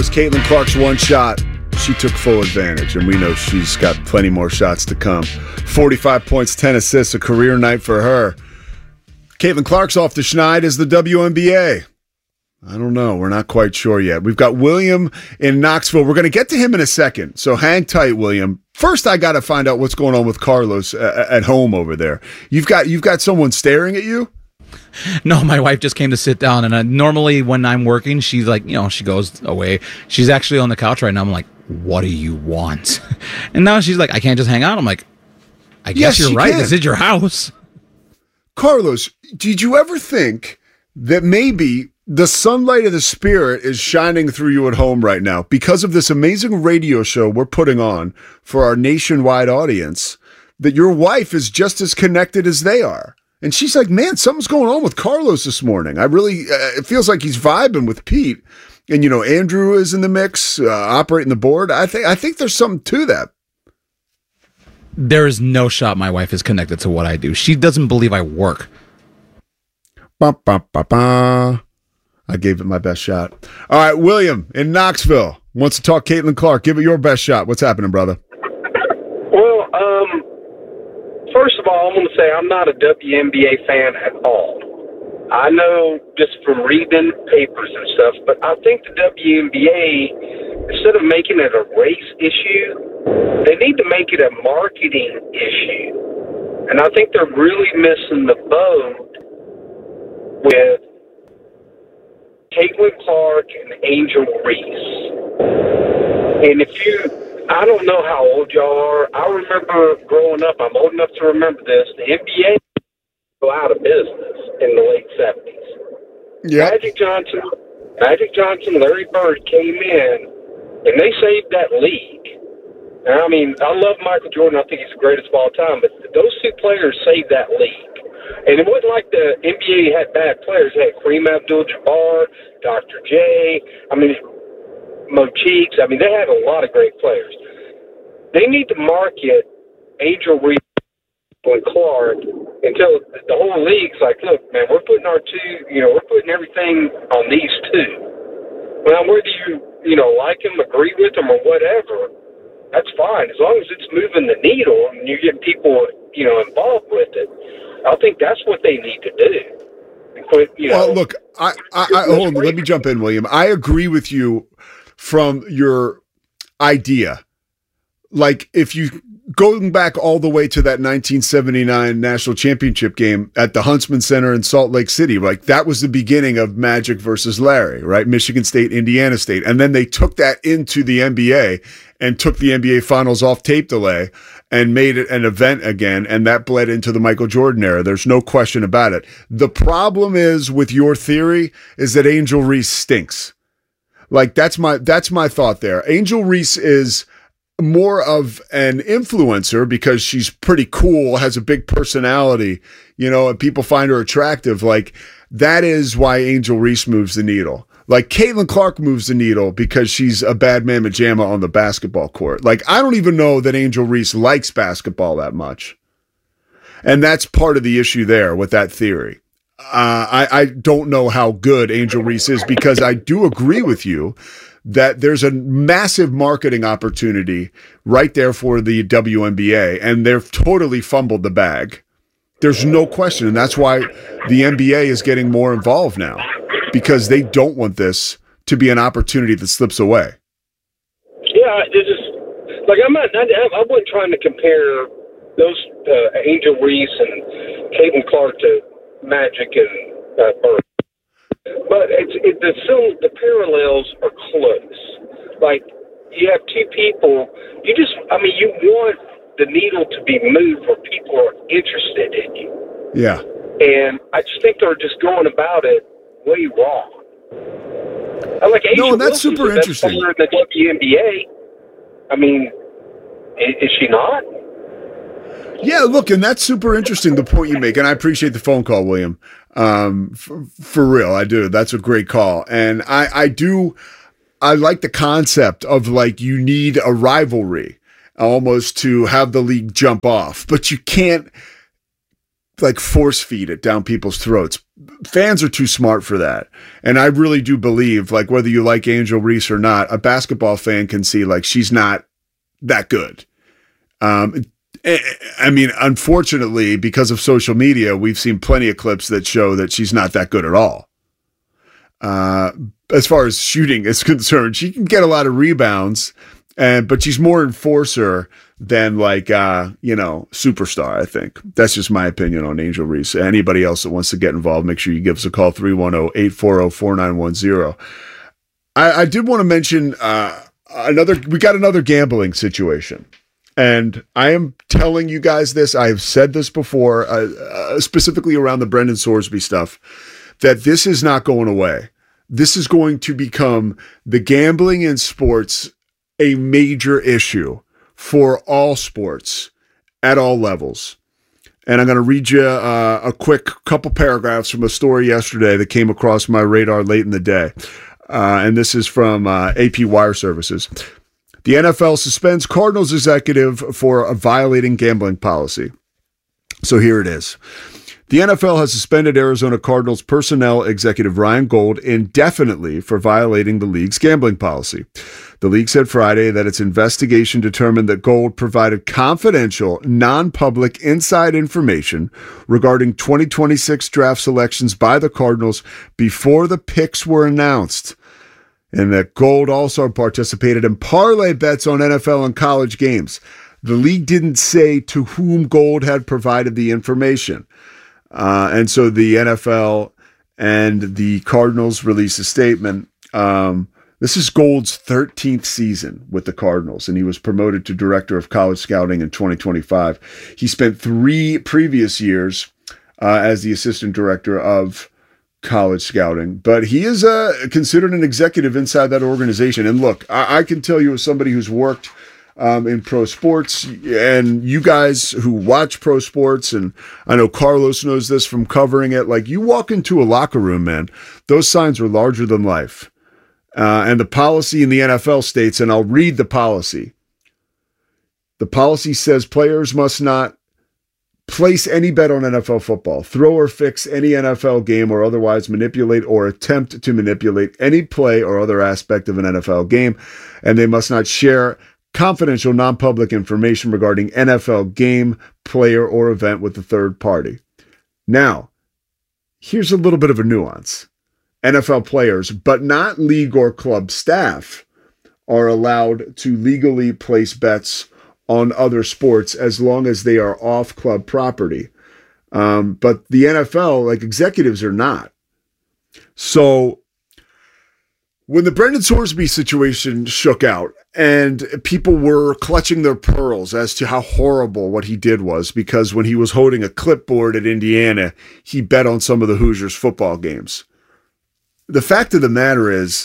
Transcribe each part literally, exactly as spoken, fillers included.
was Caitlin Clark's one shot. She took full advantage, and we know she's got plenty more shots to come. forty-five points, ten assists, a career night for her. Caitlin Clark's off the schneid as the W N B A. I don't know. We're not quite sure yet. We've got William in Knoxville. We're going to get to him in a second, so hang tight, William. First, I got to find out what's going on with Carlos uh, at home over there. You've got you've got someone staring at you? No, my wife just came to sit down, and uh, normally when I'm working, she's like, you know, she goes away. She's actually on the couch right now. I'm like, what do you want? And now she's like, I can't just hang out. I'm like, I guess Yes, you're you right. can. This is your house. Carlos, did you ever think that maybe the sunlight of the spirit is shining through you at home right now because of this amazing radio show we're putting on for our nationwide audience, that your wife is just as connected as they are? And she's like, man, something's going on with Carlos this morning. I really, uh, it feels like he's vibing with Pete. And, you know, Andrew is in the mix, uh, operating the board. I think, I think there's something to that. There is no shot my wife is connected to what I do. She doesn't believe I work. Ba, ba, ba, ba. I gave it my best shot. All right, William in Knoxville wants to talk Caitlin Clark. Give it your best shot. What's happening, brother? Well, um, first of all, I'm going to say I'm not a W N B A fan at all. I know just from reading papers and stuff, but I think the W N B A, instead of making it a race issue, they need to make it a marketing issue. And I think they're really missing the boat with Caitlin Clark and Angel Reese. And if you, I don't know how old y'all are. I remember growing up, I'm old enough to remember this, the N B A go out of business in the late seventies. Yeah. Magic Johnson, Magic Johnson, Larry Bird came in, and they saved that league. And I mean, I love Michael Jordan. I think he's the greatest of all time. But those two players saved that league. And it wasn't like the N B A had bad players. They had Kareem Abdul-Jabbar, Doctor J, I mean, Mo Cheeks. I mean, they had a lot of great players. They need to market Angel Reese and Clark until the whole league's like, look, man, we're putting our two, you know, we're putting everything on these two. Now, whether you, you know, like them, agree with them, or whatever, that's fine. As long as it's moving the needle and you get people, you know, involved with it, I think that's what they need to do. And quit, you know, Well, look, I, I, I hold on, let me jump in, William. I agree with you from your idea. Like, if you going back all the way to that nineteen seventy-nine national championship game at the Huntsman Center in Salt Lake City, like that was the beginning of Magic versus Larry, right? Michigan State, Indiana State. And then they took that into the N B A and took the N B A finals off tape delay and made it an event again. And that bled into the Michael Jordan era. There's no question about it. The problem is with your theory is that Angel Reese stinks. Like that's my, that's my thought there. Angel Reese is more of an influencer because she's pretty cool, has a big personality, you know, and people find her attractive. Like that is why Angel Reese moves the needle. Like Caitlin Clark moves the needle because she's a bad mamma jamma on the basketball court. Like I don't even know that Angel Reese likes basketball that much. And that's part of the issue there with that theory. Uh, I, I don't know how good Angel Reese is because I do agree with you that there's a massive marketing opportunity right there for the W N B A, and they've totally fumbled the bag. There's no question, and that's why the N B A is getting more involved now, because they don't want this to be an opportunity that slips away. Yeah, it's just like I'm not. I, I wasn't trying to compare those uh, Angel Reese and Caitlin Clark to Magic and uh, Bird. But it's it, the still the parallels are close. Like you have two people. You just, I mean, you want the needle to be moved where people are interested in you. Yeah. And I just think they're just going about it way wrong. I like Angel No, and that's Wilson's super the best interesting. player in the W N B A. I mean, is, is she not? Yeah, look, and that's super interesting, the point you make, and I appreciate the phone call, William. Um, for, for real, I do. That's a great call. And I, I do, I like the concept of like you need a rivalry almost to have the league jump off, but you can't like force feed it down people's throats. Fans are too smart for that. And I really do believe, like, whether you like Angel Reese or not, a basketball fan can see, like, she's not that good. Um, I mean, unfortunately, because of social media, we've seen plenty of clips that show that she's not that good at all. Uh, as far as shooting is concerned, she can get a lot of rebounds, and but she's more enforcer than like, uh, you know, superstar, I think. That's just my opinion on Angel Reese. Anybody else that wants to get involved, make sure you give us a call, three one zero, eight four zero, four nine one zero. I, I did want to mention uh, another, we got another gambling situation. And I am telling you guys this, I have said this before, uh, uh, specifically around the Brendan Sorsby stuff, that this is not going away. This is going to become the gambling in sports a major issue for all sports at all levels. And I'm going to read you uh, a quick couple paragraphs from a story yesterday that came across my radar late in the day. Uh, and this is from uh, A P Wire Services. The N F L suspends Cardinals executive for violating gambling policy. So here it is. The N F L has suspended Arizona Cardinals personnel executive Ryan Gold indefinitely for violating the league's gambling policy. The league said Friday that its investigation determined that Gold provided confidential, non-public inside information regarding twenty twenty-six draft selections by the Cardinals before the picks were announced, and that Gold also participated in parlay bets on N F L and college games. The league didn't say to whom Gold had provided the information. Uh, and so the N F L and the Cardinals released a statement. Um, this is Gold's thirteenth season with the Cardinals, and he was promoted to director of college scouting in twenty twenty-five. He spent three previous years uh, as the assistant director of college scouting, but he is uh, considered an executive inside that organization. And look, I, I can tell you as somebody who's worked Um, in pro sports, and you guys who watch pro sports, and I know Carlos knows this from covering it, like, you walk into a locker room, man, those signs are larger than life. Uh, and the policy in the N F L states, and I'll read the policy. The policy says players must not place any bet on N F L football, throw or fix any N F L game, or otherwise manipulate or attempt to manipulate any play or other aspect of an N F L game, and they must not share confidential, non-public information regarding N F L game, player, or event with a third party. Now, here's a little bit of a nuance. N F L players, but not league or club staff, are allowed to legally place bets on other sports as long as they are off club property. Um, but the N F L, like, executives are not. So when the Brendan Sorsby situation shook out and people were clutching their pearls as to how horrible what he did was, because when he was holding a clipboard at Indiana, he bet on some of the Hoosiers football games. The fact of the matter is,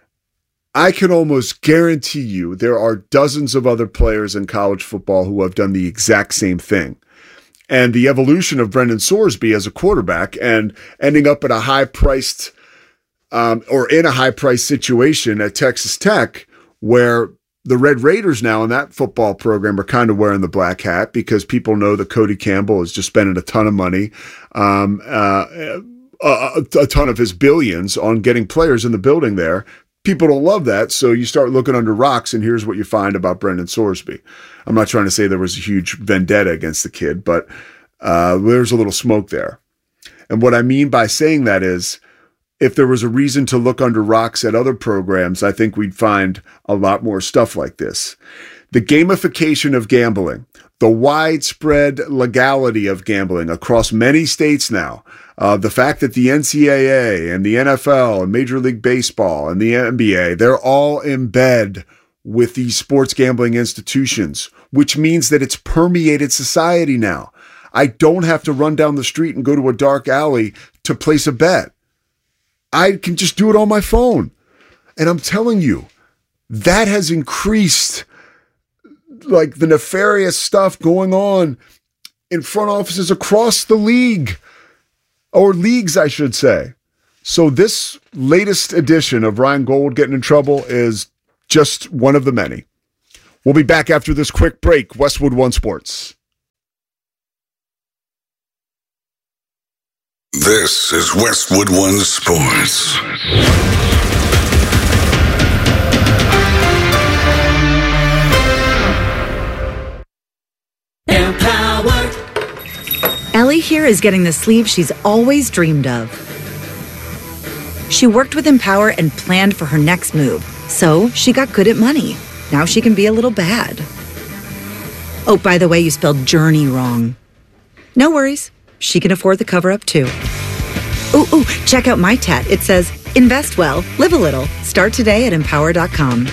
I can almost guarantee you there are dozens of other players in college football who have done the exact same thing. And the evolution of Brendan Sorsby as a quarterback and ending up at a high-priced Um, or in a high-priced situation at Texas Tech, where the Red Raiders now in that football program are kind of wearing the black hat because people know that Cody Campbell is just spending a ton of money, um, uh, a, a ton of his billions on getting players in the building there. People don't love that, so you start looking under rocks, and here's what you find about Brendan Sorsby. I'm not trying to say there was a huge vendetta against the kid, but uh, there's a little smoke there. And what I mean by saying that is, if there was a reason to look under rocks at other programs, I think we'd find a lot more stuff like this. The gamification of gambling, the widespread legality of gambling across many states now, uh, the fact that the N C double A and the N F L and Major League Baseball and the N B A, they're all in bed with these sports gambling institutions, which means that it's permeated society now. I don't have to run down the street and go to a dark alley to place a bet. I can just do it on my phone. And I'm telling you, that has increased, like, the nefarious stuff going on in front offices across the league, or leagues, I should say. So this latest edition of Ryan Gold getting in trouble is just one of the many. We'll be back after this quick break. Westwood One Sports. This is Westwood One Sports. Empowered. Ellie here is getting the sleeve she's always dreamed of. She worked with Empower and planned for her next move, so she got good at money. Now she can be a little bad. Oh, by the way, you spelled journey wrong. No worries. She can afford the cover-up, too. Ooh, ooh, check out my tat. It says, invest well, live a little. Start today at empower dot com.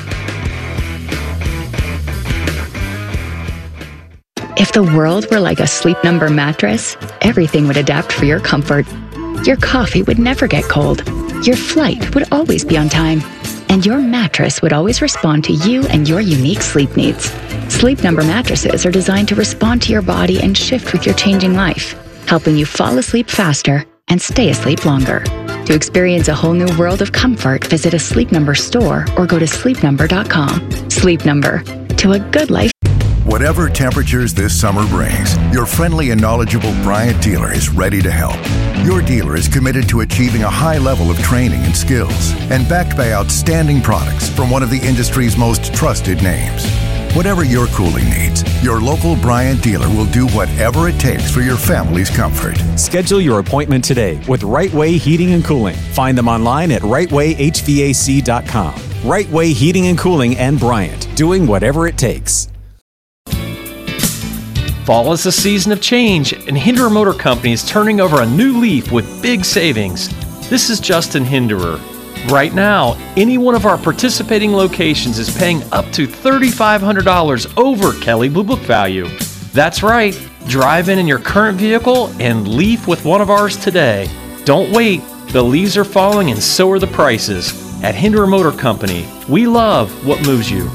If the world were like a Sleep Number mattress, everything would adapt for your comfort. Your coffee would never get cold. Your flight would always be on time. And your mattress would always respond to you and your unique sleep needs. Sleep Number mattresses are designed to respond to your body and shift with your changing life, helping you fall asleep faster and stay asleep longer. To experience a whole new world of comfort, visit a Sleep Number store or go to sleep number dot com. Sleep Number. To a good life. Whatever temperatures this summer brings, your friendly and knowledgeable Bryant dealer is ready to help. Your dealer is committed to achieving a high level of training and skills and backed by outstanding products from one of the industry's most trusted names. Whatever your cooling needs, your local Bryant dealer will do whatever it takes for your family's comfort. Schedule your appointment today with Right Way Heating and Cooling. Find them online at right way h v a c dot com. Right Way Heating and Cooling and Bryant, doing whatever it takes. Fall is a season of change, and Hinderer Motor Company is turning over a new leaf with big savings. This is Justin Hinderer. Right now, any one of our participating locations is paying up to three thousand five hundred dollars over Kelley Blue Book value. That's right, drive in in your current vehicle and leaf with one of ours today. Don't wait, the leaves are falling and so are the prices. At Hinderer Motor Company, we love what moves you.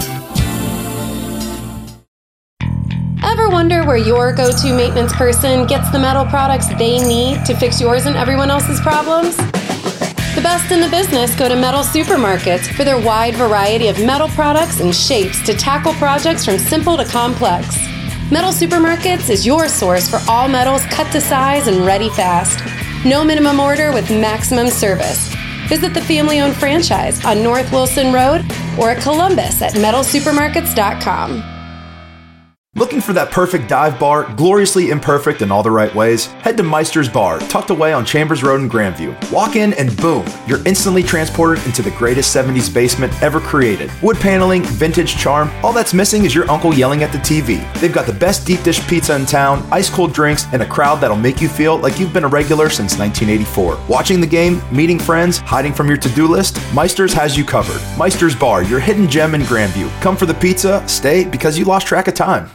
Ever wonder where your go-to maintenance person gets the metal products they need to fix yours and everyone else's problems? The best in the business go to Metal Supermarkets for their wide variety of metal products and shapes to tackle projects from simple to complex. Metal Supermarkets is your source for all metals cut to size and ready fast. No minimum order with maximum service. Visit the family-owned franchise on North Wilson Road or at Columbus at metal supermarkets dot com. Looking for that perfect dive bar, gloriously imperfect in all the right ways? Head to Meister's Bar, tucked away on Chambers Road in Grandview. Walk in and boom, you're instantly transported into the greatest seventies basement ever created. Wood paneling, vintage charm, all that's missing is your uncle yelling at the T V. They've got the best deep dish pizza in town, ice cold drinks, and a crowd that'll make you feel like you've been a regular since nineteen eighty-four. Watching the game, meeting friends, hiding from your to-do list, Meister's has you covered. Meister's Bar, your hidden gem in Grandview. Come for the pizza, stay because you lost track of time.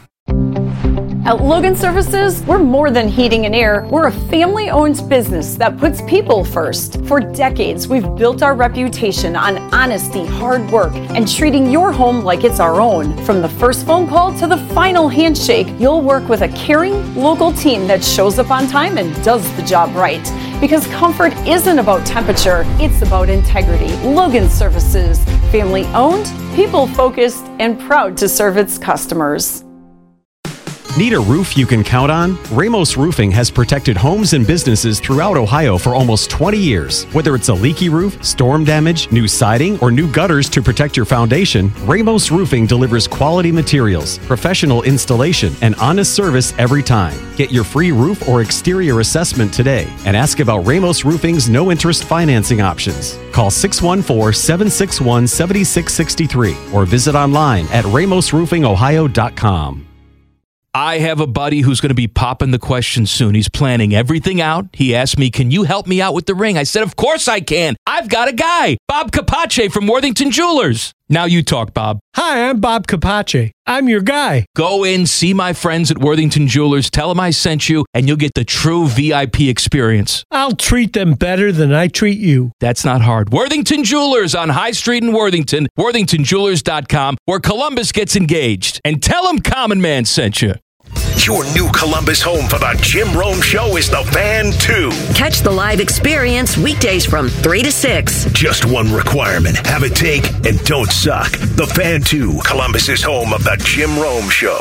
At Logan Services, we're more than heating and air. We're a family-owned business that puts people first. For decades, we've built our reputation on honesty, hard work, and treating your home like it's our own. From the first phone call to the final handshake, you'll work with a caring, local team that shows up on time and does the job right. Because comfort isn't about temperature, it's about integrity. Logan Services, family-owned, people-focused, and proud to serve its customers. Need a roof you can count on? Ramos Roofing has protected homes and businesses throughout Ohio for almost twenty years. Whether it's a leaky roof, storm damage, new siding, or new gutters to protect your foundation, Ramos Roofing delivers quality materials, professional installation, and honest service every time. Get your free roof or exterior assessment today and ask about Ramos Roofing's no-interest financing options. Call six one four, seven six one, seven six six three or visit online at ramos roofing ohio dot com. I have a buddy who's going to be popping the question soon. He's planning everything out. He asked me, can you help me out with the ring? I said, of course I can. I've got a guy, Bob Capace from Worthington Jewelers. Now you talk, Bob. Hi, I'm Bob Capace. I'm your guy. Go in, see my friends at Worthington Jewelers, tell them I sent you, and you'll get the true V I P experience. I'll treat them better than I treat you. That's not hard. Worthington Jewelers on High Street in Worthington, worthington jewelers dot com, where Columbus gets engaged. And tell them Common Man sent you. Your new Columbus home for the Jim Rome Show is The Fan two. Catch the live experience weekdays from three to six. Just one requirement. Have a take and don't suck. The Fan two, Columbus's home of the Jim Rome Show.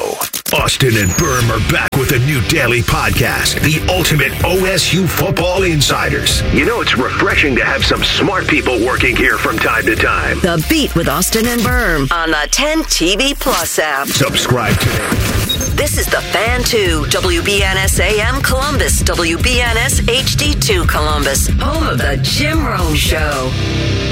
Austin and Berm are back with a new daily podcast, the Ultimate O S U Football Insiders. You know, it's refreshing to have some smart people working here from time to time. The Beat with Austin and Berm on the ten T V Plus app. Subscribe today. This is The Fan two, W B N S A M Columbus, W B N S H D two Columbus, home of the Jim Rome Show.